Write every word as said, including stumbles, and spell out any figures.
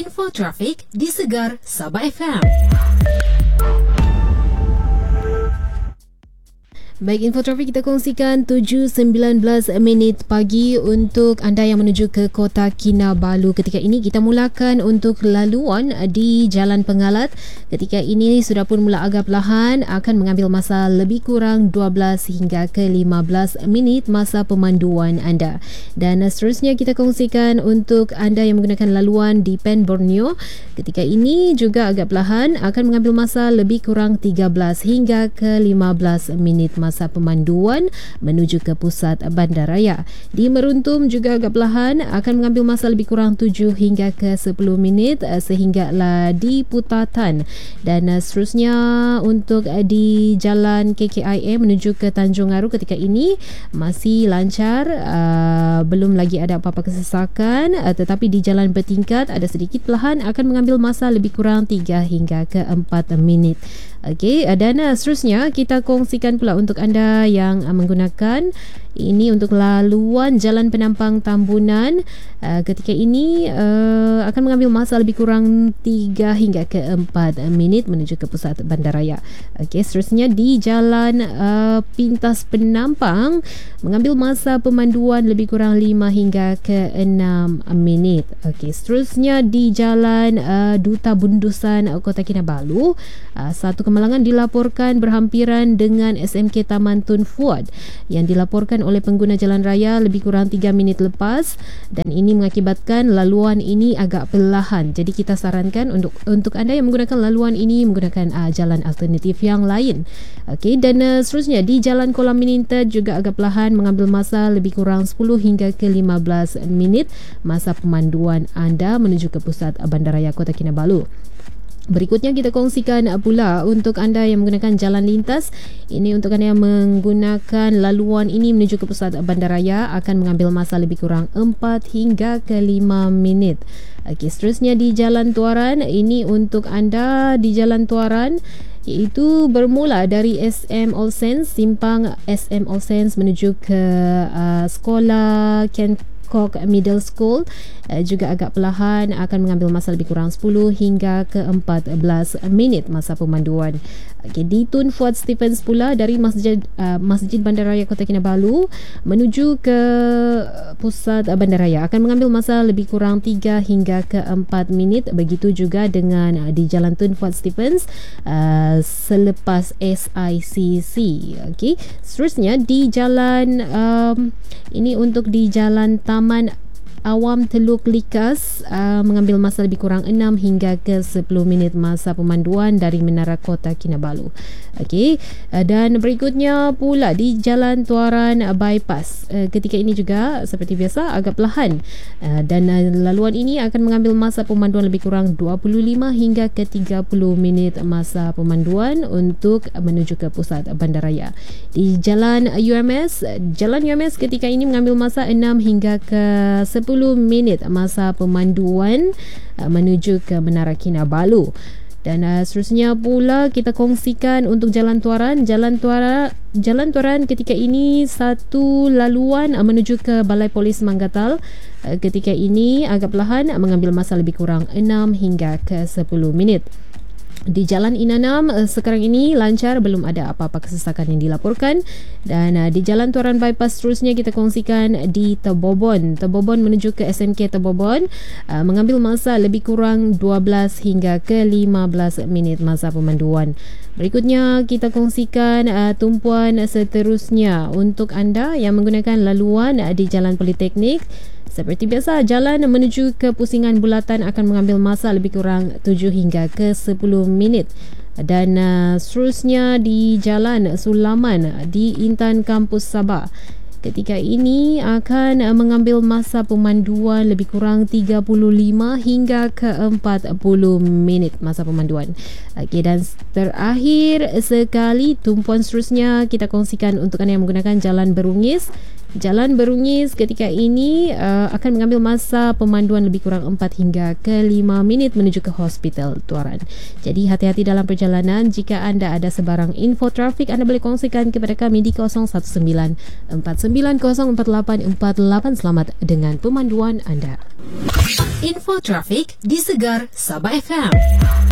Info Trafik di Segar Sabah F M. Baik, info trafik kita kongsikan tujuh sembilan belas minit pagi untuk anda yang menuju ke Kota Kinabalu. Ketika ini kita mulakan untuk laluan di Jalan Pengalat. Ketika ini sudah pun mula agak perlahan, akan mengambil masa lebih kurang dua belas hingga ke lima belas minit masa pemanduan anda. Dan seterusnya kita kongsikan untuk anda yang menggunakan laluan di Pen Borneo. Ketika ini juga agak perlahan, akan mengambil masa lebih kurang tiga belas hingga ke lima belas minit masa masa pemanduan menuju ke pusat bandaraya. Di Meruntum juga agak perlahan, akan mengambil masa lebih kurang tujuh hingga ke sepuluh minit sehinggalah di Putatan. Dan seterusnya untuk di Jalan K K I A menuju ke Tanjung Aru ketika ini masih lancar, uh, belum lagi ada apa-apa kesesakan, uh, tetapi di Jalan Bertingkat ada sedikit perlahan, akan mengambil masa lebih kurang tiga hingga ke empat minit. Okey, dan uh, seterusnya kita kongsikan pula untuk anda yang uh, menggunakan ini untuk laluan Jalan Penampang Tambunan. Uh, ketika ini uh, akan mengambil masa lebih kurang tiga hingga ke empat minit menuju ke pusat bandaraya. Okey, seterusnya di Jalan uh, Pintas Penampang mengambil masa pemanduan lebih kurang lima hingga ke enam minit. Okey, seterusnya di Jalan uh, Duta Bundusan Kota Kinabalu, uh, satu kemalangan dilaporkan berhampiran dengan S M K Taman Tun Fuad yang dilaporkan oleh pengguna jalan raya lebih kurang tiga minit lepas, dan ini mengakibatkan laluan ini agak perlahan. Jadi kita sarankan untuk untuk anda yang menggunakan laluan ini menggunakan uh, jalan alternatif yang lain. Okey, dan uh, seterusnya di Jalan Kolam Menintet juga agak perlahan, mengambil masa lebih kurang sepuluh hingga ke lima belas minit masa pemanduan anda menuju ke pusat bandaraya Kota Kinabalu. Berikutnya kita kongsikan pula untuk anda yang menggunakan jalan lintas. Ini untuk anda yang menggunakan laluan ini menuju ke pusat bandaraya akan mengambil masa lebih kurang empat hingga ke lima minit. Okey, seterusnya di Jalan Tuaran, ini untuk anda di Jalan Tuaran iaitu bermula dari S M Olsens, simpang S M Olsens menuju ke uh, sekolah Ken Kok Middle School, uh, juga agak perlahan, akan mengambil masa lebih kurang sepuluh hingga ke empat belas minit masa pemanduan. Okay, di Tun Fuad Stephens pula dari Masjid uh, Masjid Bandaraya Kota Kinabalu menuju ke pusat bandaraya akan mengambil masa lebih kurang tiga hingga ke empat minit. Begitu juga dengan uh, di Jalan Tun Fuad Stephens uh, selepas S I C C. Okey, seterusnya di jalan um, ini untuk di Jalan Taman Awam Teluk Likas, uh, mengambil masa lebih kurang enam hingga ke sepuluh minit masa pemanduan dari Menara Kota Kinabalu. Okey, uh, dan berikutnya pula di Jalan Tuaran Bypass. Uh, ketika ini juga seperti biasa agak perlahan, uh, dan uh, laluan ini akan mengambil masa pemanduan lebih kurang dua puluh lima hingga ke tiga puluh minit masa pemanduan untuk menuju ke pusat bandaraya. Di Jalan U M S, Jalan U M S ketika ini mengambil masa enam hingga ke sepuluh minit masa pemanduan uh, menuju ke Menara Kinabalu. Dan uh, seterusnya pula kita kongsikan untuk Jalan Tuaran. Jalan Tuaran Jalan Tuaran ketika ini satu laluan uh, menuju ke Balai Polis Manggatal. Uh, ketika ini agak perlahan, uh, mengambil masa lebih kurang enam hingga ke sepuluh minit. Di Jalan Inanam sekarang ini lancar, belum ada apa-apa kesesakan yang dilaporkan. Dan uh, di Jalan Tuaran Bypass seterusnya kita kongsikan di Tebobon. Tebobon menuju ke S M K Tebobon uh, mengambil masa lebih kurang dua belas hingga ke lima belas minit masa pemanduan. Berikutnya kita kongsikan uh, tumpuan seterusnya untuk anda yang menggunakan laluan uh, di Jalan Politeknik. Seperti biasa, jalan menuju ke Pusingan Bulatan akan mengambil masa lebih kurang tujuh hingga ke sepuluh minit. Dan uh, seterusnya di Jalan Sulaman di Intan Kampus Sabah, ketika ini akan uh, mengambil masa pemanduan lebih kurang tiga puluh lima hingga ke empat puluh minit masa pemanduan. Okey, dan terakhir sekali tumpuan seterusnya kita kongsikan untuk anda yang menggunakan Jalan Berungis. Jalan Berungis ketika ini uh, akan mengambil masa pemanduan lebih kurang empat hingga ke lima minit menuju ke Hospital Tuaran. Jadi hati-hati dalam perjalanan. Jika anda ada sebarang info trafik, anda boleh kongsikan kepada kami di kosong satu sembilan empat sembilan kosong empat lapan empat lapan. Selamat dengan pemanduan anda. Info trafik di Segar Sabah F M.